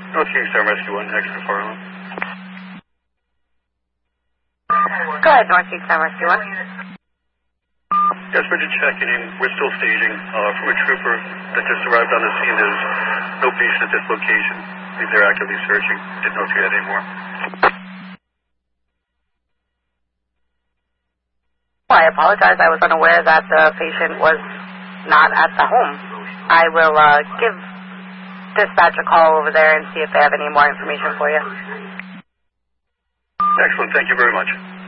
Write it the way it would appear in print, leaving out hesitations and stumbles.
North Kingston Rescue 1, extra Farland. Go ahead, North Kingston Rescue 1. Yes, we're just checking in. We're still staging. From a trooper that just arrived on the scene, there's no patient at this location. They're actively searching. Didn't know if you had any more. I apologize. I was unaware that the patient was not at the home. I will give dispatch a call over there and see if they have any more information for you. Excellent. Thank you very much.